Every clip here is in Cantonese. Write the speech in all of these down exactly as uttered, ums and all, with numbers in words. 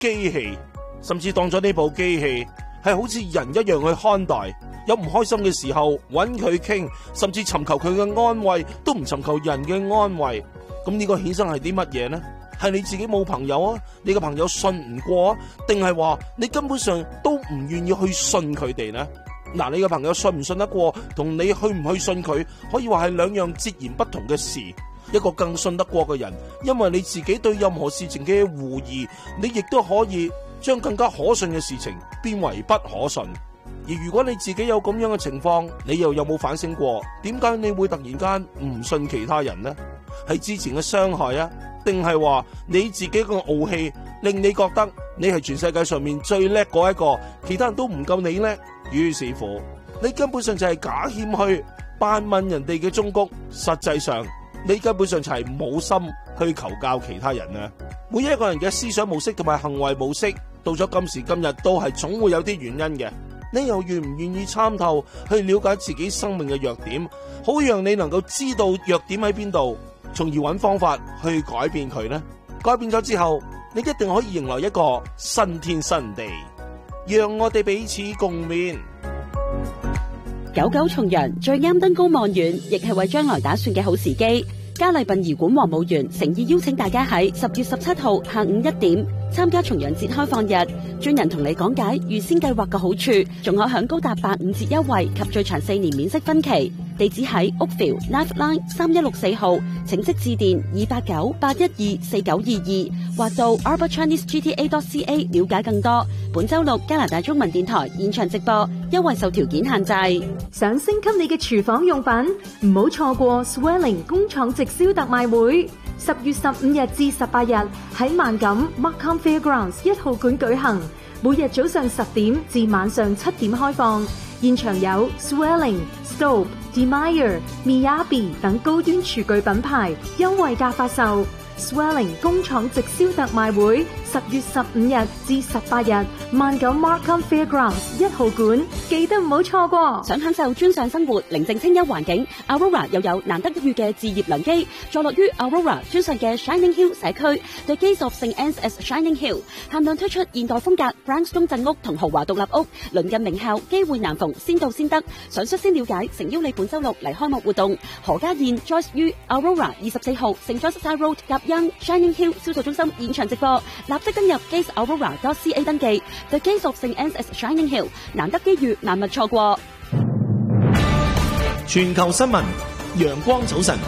機器，甚至當咗呢部機器係好似人一樣去看待。有唔開心嘅時候揾佢傾，甚至尋求佢嘅安慰，都唔尋求人嘅安慰。咁呢個衍生係啲乜嘢呢？係你自己冇朋友啊？你嘅朋友信唔過啊？定係話你根本上都唔願意去信佢哋呢？嗱，你嘅朋友信唔信得過，同你去唔去信佢，可以話係兩樣截然不同嘅事。一個更信得過嘅人，因為你自己對任何事情嘅狐疑，你亦都可以將更加可信嘅事情變為不可信。而如果你自己有咁樣嘅情況，你又有冇反省過？點解你會突然間唔信其他人呢？係之前嘅傷害啊，定係話你自己嘅傲氣令你覺得你係全世界上面最叻嗰一個，其他人都唔夠你叻？於是乎，你根本上就係假謙虛，扮問人哋嘅忠告，實際上你根本上就係冇心去求教其他人啊！每一個人嘅思想模式同埋行為模式，到咗今時今日都係總會有啲原因嘅。你又願唔願意參透去了解自己生命嘅弱點，好讓你能夠知道弱點喺邊度，從而揾方法去改變佢呢？改變咗之後，你一定可以迎來一個新天新地。讓我哋彼此共勉。 九九重陽最啱登高望遠，亦係為將來打算嘅好時機。嘉麗殯儀館黃務員誠意邀請大家喺十月十七號下午一點參加重陽節開放日，專人同你講解預先計劃嘅好處，仲可享高達八五折優惠及最長四年免息分期。地址喺 Oakville Lifeline 三一六四號，請即致電二八九八一二四九二二或到 Arbor Chinese G T A dot C A 了解更多。本周六加拿大中文電台現場直播，優惠受條件限制。 想升級你嘅廚房用品，唔好錯過 Swelling 工廠直銷特賣會。十月十五日至十八日喺萬錦 Markham Fairgrounds 一號館舉行，每日早上十點至晚上七點開放。現場有 Swelling、Stobe、Demeyer、Miyabi 等高端廚具品牌優惠價發售。Swelling 工廠直銷特賣會十月十五日至十八日，萬九 Markham Fairgrounds 一號館，記得唔好錯過。 想享受尊上生活、寧靜清幽環境 ，Aurora 又有難得一遇嘅置業良機，坐落於 Aurora 尊上嘅 Shining Hill 社區 ，The Gates of Saint Anne's as Shining Hill， 限量推出現代風格 brownstone 鎮屋同豪華獨立屋，鄰近名校，機會難逢，先到先得。想率先了解，誠邀你本周六嚟開幕活動。何家燕 Joyce 於 Aurora 二十四號 Saint John's Road 夾恩 Shining Hill 銷售中心現場直播，立即登入 gates aurora dot c a 登記。The Gates of Saint Anne's as Shining Hill， 難得機遇，難勿錯過。 全球新聞，陽光早晨。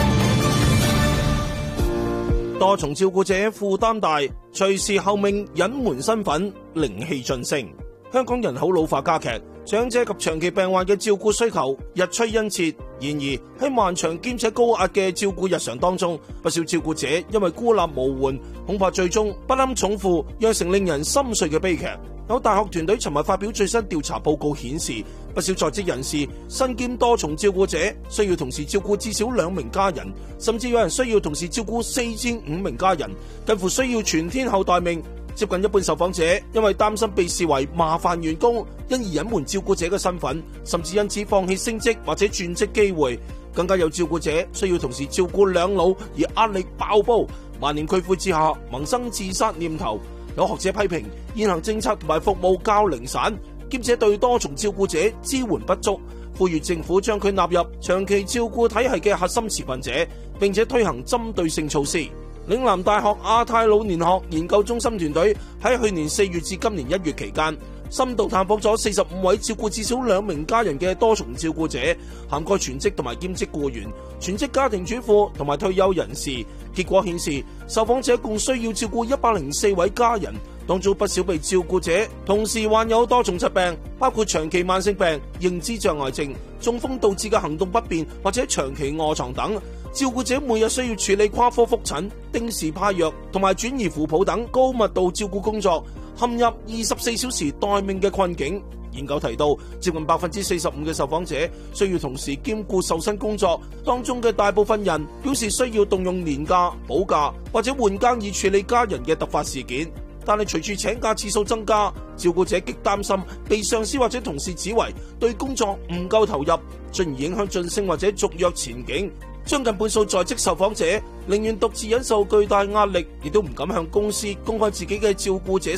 多重照顧者負擔大，隨時候命隱瞞身份，靈氣晉升。香港人口老化加劇，長者及長期病患嘅照顧需求日趨殷切。然而喺漫長兼且高壓嘅照顧日常當中，不少照顧者因為孤立無援，恐怕最終不堪重負，釀成令人心碎嘅悲劇。有大學團隊尋日發表最新調查報告顯示，不少在職人士身兼多重照顧者，需要同時照顧至少兩名家人，甚至有人需要同時照顧四至五名家人，近乎需要全天候待命。接近一半受訪者因為擔心被視為麻煩員工，因而隱瞞照顧者嘅身份，甚至因此放棄升職或者轉職機會。更加有照顧者需要同時照顧兩老而壓力爆煲，萬念俱灰之下萌生自殺念頭。有學者批評現行政策同埋服務較零散，兼且對多重照顧者支援不足，呼籲政府將佢納入長期照顧體系嘅核心持份者，並且推行針對性措施。嶺南大學亞太老年學研究中心團隊喺去年四月至今年一月期間，深度探訪咗四十五位照顧至少兩名家人嘅多重照顧者，涵蓋全職同埋兼職僱員、全職家庭主婦同埋退休人士。結果顯示，受訪者共需要照顧一百零四位家人，當中不少被照顧者同時患有多重疾病，包括長期慢性病、認知障礙症、中風導致嘅行動不便或者長期臥床等。照顧者每日需要處理跨科覆診、定時派藥同埋轉移扶抱等高密度照顧工作，陷入二十四小時待命嘅困境。研究提到，接近百分之四十五嘅受訪者需要同時兼顧受薪工作，當中嘅大部分人表示需要動用年假、補假或者換更以處理家人嘅突發事件。但係隨住請假次數增加，照顧者極擔心被上司或者同事指為對工作唔夠投入，進而影響晉升或者續約前景。 將近半數在職受訪者寧願獨自忍受巨大壓力，亦都唔敢向公司公開自己嘅照顧者